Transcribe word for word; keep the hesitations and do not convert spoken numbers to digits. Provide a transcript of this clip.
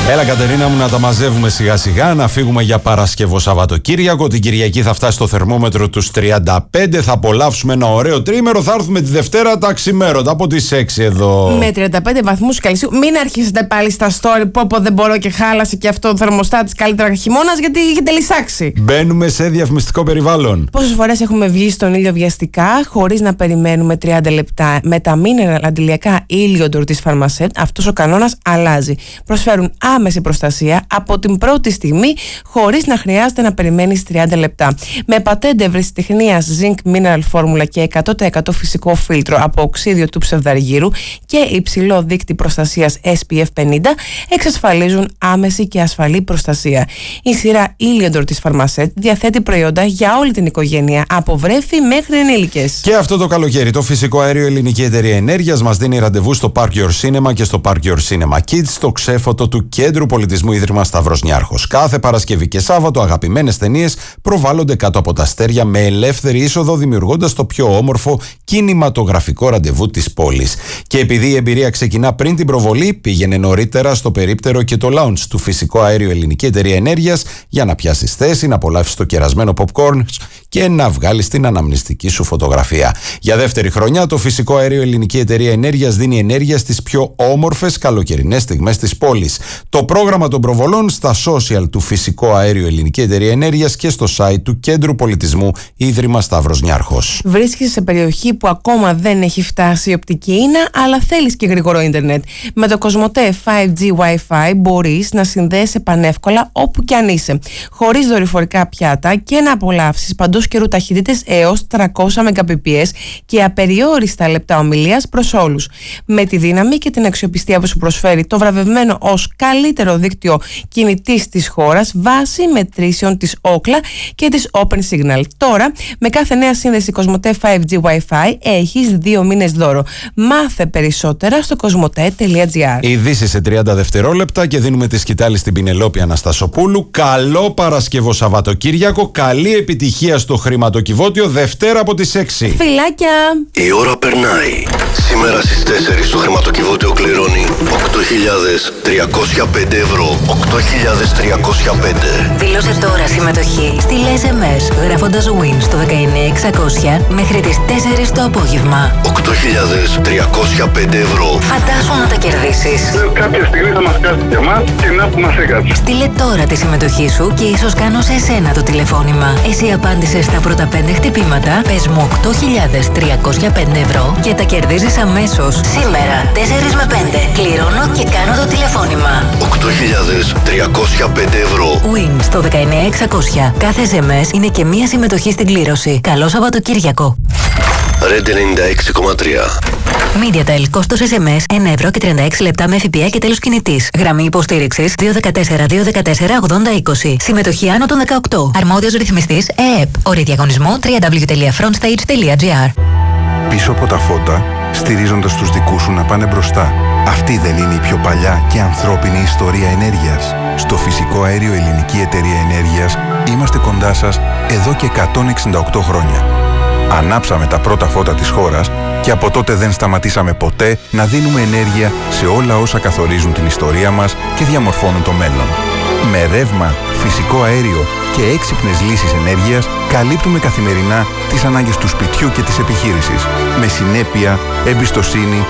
Έλα Κατερίνα μου, να τα μαζεύουμε σιγά σιγά, να φύγουμε για Παρασκευό Σαββατοκύριακο. Την Κυριακή θα φτάσει το θερμόμετρο τους τριάντα πέντε, θα απολαύσουμε ένα ωραίο τρίμερο, θα έρθουμε τη Δευτέρα τα ξημέρωτα από τις έξι εδώ. Με τριάντα πέντε βαθμούς Κελσίου. Μην αρχίσετε πάλι στα story, πω πω δεν μπορώ και χάλασε και αυτό το θερμοστάτης καλύτερα χειμώνας, γιατί έχετε λυσάξει. Μπαίνουμε σε διαφημιστικό περιβάλλον. Πόσες φορές έχουμε βγει στον ήλιο βιαστικά, χωρίς να περιμένουμε τριάντα λεπτά, με τα mineral αντιλιακά Iliodor της Pharmasset, αυτός ο κανόνας αλλάζει. Προσφέρουν άμεση προστασία από την πρώτη στιγμή, χωρίς να χρειάζεται να περιμένεις τριάντα λεπτά. Με πατέντε ευρεσιτεχνίας Zinc Mineral Formula και εκατό τοις εκατό φυσικό φίλτρο από οξύδιο του ψευδαργύρου και υψηλό δείκτη προστασίας ες πι εφ πενήντα, εξασφαλίζουν άμεση και ασφαλή προστασία. Η σειρά Iliodor της Pharmasset διαθέτει προϊόντα για όλη την οικογένεια, από βρέφη μέχρι ενήλικες. Και αυτό το καλοκαίρι, το Φυσικό Αέριο Ελληνική Εταιρεία Ενέργειας μας δίνει ραντεβού στο Park Your Cinema και στο Park Your Cinema Kids, στο ξέφωτο του Κέντρου Πολιτισμού Ίδρυμα Σταύρος Νιάρχος. Κάθε Παρασκευή και Σάββατο αγαπημένες ταινίες προβάλλονται κάτω από τα αστέρια με ελεύθερη είσοδο, δημιουργώντας το πιο όμορφο κινηματογραφικό ραντεβού της πόλης. Και επειδή η εμπειρία ξεκινά πριν την προβολή, πήγαινε νωρίτερα στο περίπτερο και το lounge του Φυσικό Αέριο Ελληνική Εταιρεία Ενέργειας για να πιάσεις θέση, να απολαύσεις το κερασμένο popcorn και να βγάλεις την αναμνηστική σου φωτογραφία. Για δεύτερη χρονιά, το Φυσικό Αέριο Ελληνική Εταιρεία Ενέργειας δίνει ενέργεια στις πιο όμορφες καλοκαιρινές στιγμές της πόλης. Το πρόγραμμα των προβολών στα social του Φυσικό Αέριο Ελληνική Εταιρεία Ενέργειας και στο site του Κέντρου Πολιτισμού Ίδρυμα Σταύρος Νιάρχος. Βρίσκεσαι σε περιοχή που ακόμα δεν έχει φτάσει η οπτική ίνα, αλλά θέλεις και γρήγορο ίντερνετ. Με το Κοσμοτέ φάιβ τζι Wi-Fi μπορείς να συνδέεσαι πανεύκολα όπου κι αν είσαι, χωρίς δορυφορικά πιάτα, και να απολαύσεις παντός καιρού ταχύτητες έως τριακόσια Mbps και απεριόριστα λεπτά ομιλίας προς όλους. Με τη δύναμη και την αξιοπιστία που σου προσφέρει το βραβευμένο ως καλύτερο δίκτυο κινητής της χώρας βάσει μετρήσεων της Ookla και της OpenSignal. Τώρα, με κάθε νέα σύνδεση Κοσμοτέ φάιβ τζι Wi-Fi έχεις δύο μήνες δώρο. Μάθε περισσότερα στο κοσμοτέ τελεία τζι άρ. Ειδήσεις σε τριάντα δευτερόλεπτα και δίνουμε τη σκητάλη στην Πινελόπη Αναστασοπούλου. Καλό Παρασκευό Σαββατοκύριακο, καλή επιτυχία στο χρηματοκιβώτιο Δευτέρα από τις έξι. Φιλάκια! Η ώρα περνάει. Σήμερα στις τέσσερις το χρηματοκιβώτιο κληρώνει οκτώ χιλιάδες τριακόσια πέντε ευρώ. οκτώ χιλιάδες τριακόσια πέντε. Δήλωσε τώρα συμμετοχή. Στείλε ες εμ ες γράφοντας win στο δεκαεννιά εξακόσια μέχρι τις τέσσερις το απόγευμα. οκτώ χιλιάδες τριακόσια πέντε ευρώ. Φαντάσου να τα κερδίσεις. Κάποια στιγμή θα μας κάτσει και εμάς και να που μας έκατσε. Στείλε τώρα τη συμμετοχή σου και ίσως κάνω σε εσένα το τηλεφώνημα. Εσύ απάντησες στα πρώτα πέντε χτυπήματα, πες μου οκτώ χιλιάδες τριακόσια πέντε ευρώ και τα κερδίζεις αμέσως. Σήμερα, τέσσερα με πέντε. Κληρώνω και κάνω το τηλεφώνημα. οκτώ χιλιάδες τριακόσια πέντε ευρώ. Win στο δεκαεννιά εξακόσια. Κάθε ες εμ ες είναι και μία συμμετοχή στην κλήρωση. Καλό Σαββατοκύριακο. Red ενενήντα έξι κόμμα τρία. MediaTel, κόστος ες εμ ες ένα ευρώ και τριάντα έξι λεπτά με ΦΠΑ και τέλος κινητής. Γραμμή υποστήριξης δύο ένα τέσσερα δύο ένα τέσσερα ογδόντα είκοσι. Συμμετοχή άνω των δεκαοκτώ. Αρμόδιος ρυθμιστής ΕΕΠ. Όροι διαγωνισμού double-u double-u double-u τελεία frontstage τελεία τζι άρ. Πίσω από τα φώτα, στηρίζοντας τους δικούς σου να πάνε μπροστά. Αυτή δεν είναι η πιο παλιά και ανθρώπινη ιστορία ενέργειας? Στο Φυσικό Αέριο Ελληνική Εταιρεία Ενέργειας είμαστε κοντά σας εδώ και εκατόν εξήντα οκτώ χρόνια. Ανάψαμε τα πρώτα φώτα της χώρας και από τότε δεν σταματήσαμε ποτέ να δίνουμε ενέργεια σε όλα όσα καθορίζουν την ιστορία μας και διαμορφώνουν το μέλλον. Με ρεύμα, φυσικό αέριο και έξυπνες λύσεις ενέργειας καλύπτουμε καθημερινά τις ανάγκες του σπιτιού και της επιχείρησης. Με συνέπεια, εμπιστοσύνη